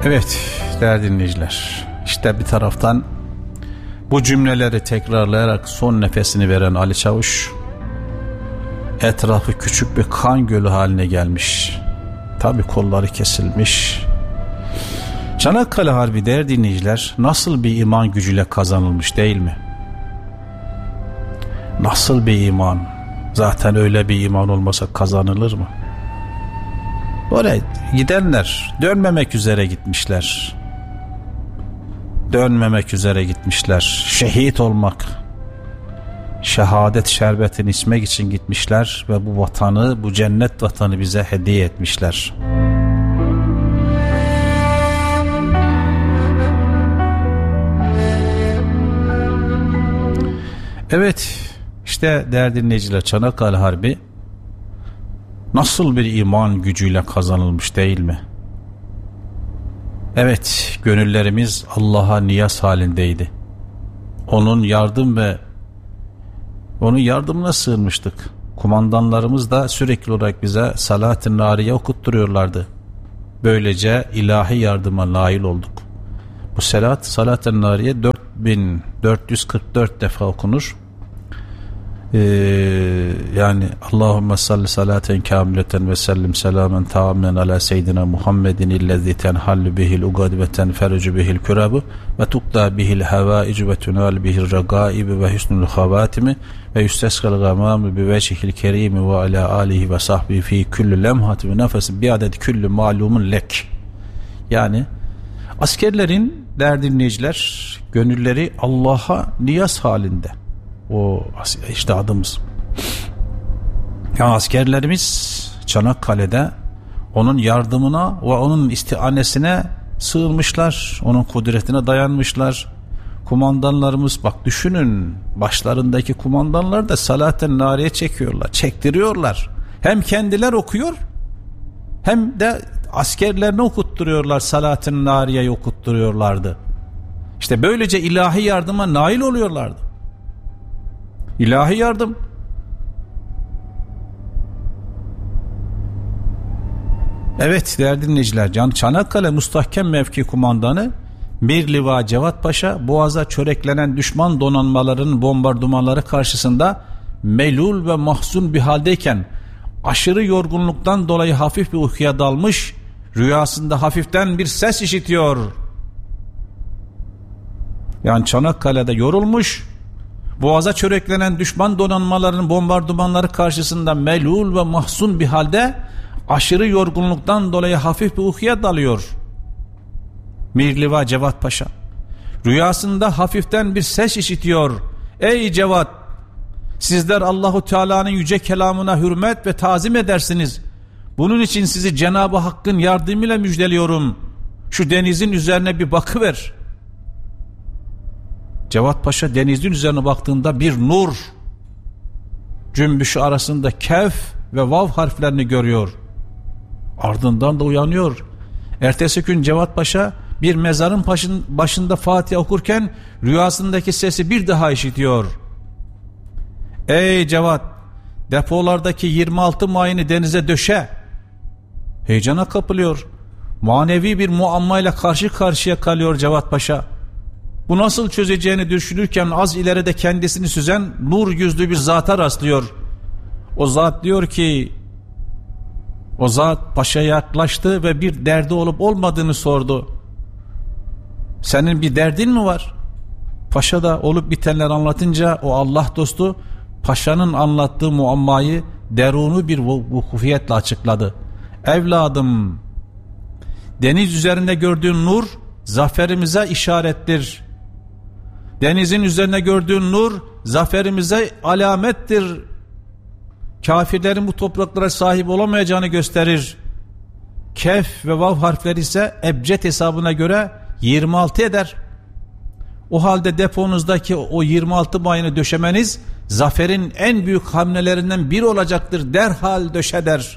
Evet değerli dinleyiciler, işte bir taraftan bu cümleleri tekrarlayarak son nefesini veren Ali Çavuş, etrafı küçük bir kan gölü haline gelmiş. Tabi kolları kesilmiş. Çanakkale Harbi değerli dinleyiciler nasıl bir iman gücüyle kazanılmış değil mi? Nasıl bir iman? Zaten öyle bir iman olmasa kazanılır mı? Oraya gidenler dönmemek üzere gitmişler. Dönmemek üzere gitmişler. Şehit olmak, şehadet şerbetini içmek için gitmişler ve bu vatanı, bu cennet vatanı bize hediye etmişler. Evet, işte değerli dinleyiciler, Çanakkale Harbi nasıl bir iman gücüyle kazanılmış değil mi? Evet, gönüllerimiz Allah'a niyaz halindeydi. Onun yardım ve onun yardımına sığınmıştık. Kumandanlarımız da sürekli olarak bize Salat-ı Nariye okutturuyorlardı. Böylece ilahi yardıma nail olduk. Bu Salat-ı Nariye 4444 defa okunur. Yani Allahümme salli salaten kamileten ve sellim selamen tamamen ala seyyidina Muhammedin illezi tenhallu bihil ugad ve tenferucu bihil kürabu ve tukda bihil havaicu ve tunal bihil ragaibi ve hüsnül havatimi ve yüsteskal gamamı bi vecihil kerimi ve ala alihi ve sahbihi fi küllü lemhati ve nefesi bi adedi küllü malumun lek. Yani askerlerin değerli dinleyiciler gönülleri Allah'a niyaz halinde. O işte adımız. Ya askerlerimiz Çanakkale'de onun yardımına ve onun istianesine sığınmışlar. Onun kudretine dayanmışlar. Kumandanlarımız, bak düşünün, başlarındaki kumandanlar da Salat-ı Nariye çekiyorlar, çektiriyorlar. Hem kendiler okuyor hem de askerlerine okutturuyorlar, Salat-ı Nariye'yi okutturuyorlardı. İşte böylece ilahi yardıma nail oluyorlardı. İlahi yardım. Evet değerli dinleyiciler, Çanakkale Müstahkem Mevki Kumandanı Mirliva Cevat Paşa, Boğaz'a çöreklenen düşman donanmalarının bombardımanları karşısında melul ve mahzun bir haldeyken aşırı yorgunluktan dolayı hafif bir uykuya dalmış, rüyasında hafiften bir ses işitiyor. Yani Çanakkale'de yorulmuş, Boğaz'a çöreklenen düşman donanmalarının bombardımanları karşısında melul ve mahzun bir halde aşırı yorgunluktan dolayı hafif bir uykuya dalıyor Mirliva Cevat Paşa. Rüyasında hafiften bir ses işitiyor. Ey Cevat, sizler Allahu Teala'nın yüce kelamına hürmet ve tazim edersiniz. Bunun için sizi Cenab-ı Hakk'ın yardımıyla müjdeliyorum. Şu denizin üzerine bir bakıver. Cevat Paşa denizin üzerine baktığında bir nur cümbüşü arasında kef ve vav harflerini görüyor. Ardından da uyanıyor. Ertesi gün Cevat Paşa bir mezarın başında Fatiha okurken rüyasındaki sesi bir daha işitiyor. Ey Cevat, depolardaki 26 mayını denize döşe. Heyecana kapılıyor. Manevi bir muammayla karşı karşıya kalıyor Cevat Paşa. Bu nasıl çözeceğini düşünürken az ileride kendisini süzen nur yüzlü bir zata rastlıyor. O zat diyor ki, o zat Paşa'ya yaklaştı ve bir derdi olup olmadığını sordu. Senin bir derdin mi var? Paşa da olup bitenler anlatınca o Allah dostu Paşa'nın anlattığı muammayı derunu bir vukufiyetle açıkladı. Evladım, deniz üzerinde gördüğün nur zaferimize işarettir. Denizin üzerine gördüğün nur zaferimize alamettir. Kafirlerin bu topraklara sahip olamayacağını gösterir. Kef ve vav harfleri ise ebced hesabına göre 26 eder. O halde deponuzdaki o 26 mayını döşemeniz zaferin en büyük hamlelerinden biri olacaktır. Derhal döşe der.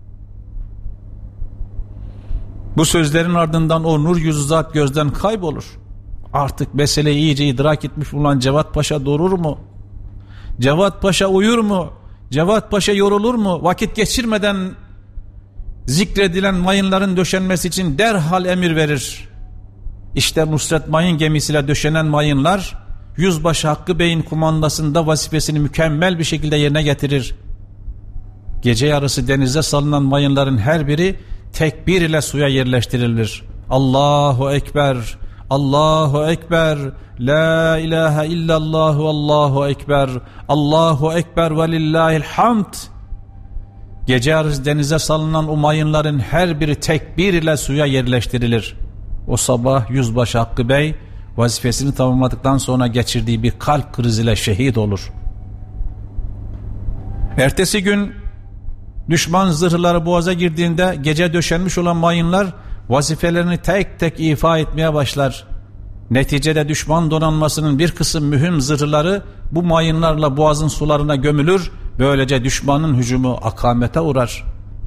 Bu sözlerin ardından o nur yüzü zat gözden kaybolur. Artık meseleyi iyice idrak etmiş olan Cevat Paşa durur mu? Cevat Paşa uyur mu? Cevat Paşa yorulur mu? Vakit geçirmeden zikredilen mayınların döşenmesi için derhal emir verir. İşte Nusret Mayın gemisiyle döşenen mayınlar, Yüzbaşı Hakkı Bey'in kumandasında vazifesini mükemmel bir şekilde yerine getirir. Gece yarısı denize salınan mayınların her biri tekbir ile suya yerleştirilir. Allahu Ekber, Allahu Ekber, La ilahe illallah, Allahu Ekber, Allahu Ekber ve lillahil hamd. Gece yarısı denize salınan o mayınların her biri tekbir ile suya yerleştirilir. O sabah Yüzbaşı Hakkı Bey vazifesini tamamladıktan sonra geçirdiği bir kalp kriziyle şehit olur. Ertesi gün düşman zırhları boğaza girdiğinde gece döşenmiş olan mayınlar vazifelerini tek tek ifa etmeye başlar. Neticede düşman donanmasının bir kısım mühim zırhları bu mayınlarla boğazın sularına gömülür. Böylece düşmanın hücumu akamete uğrar.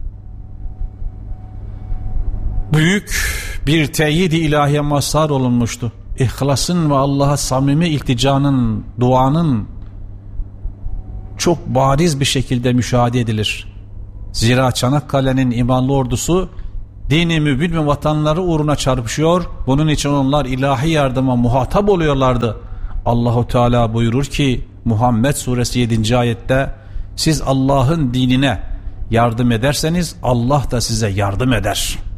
Büyük bir teyid-i ilahiye mazhar olunmuştu. İhlasın ve Allah'a samimi ilticanın, duanın çok bariz bir şekilde müşahede edilir. Zira Çanakkale'nin imanlı ordusu dini mübin ve vatanları uğruna çarpışıyor. Bunun için onlar ilahi yardıma muhatap oluyorlardı. Allahu Teala buyurur ki Muhammed suresi 7. ayette, siz Allah'ın dinine yardım ederseniz Allah da size yardım eder.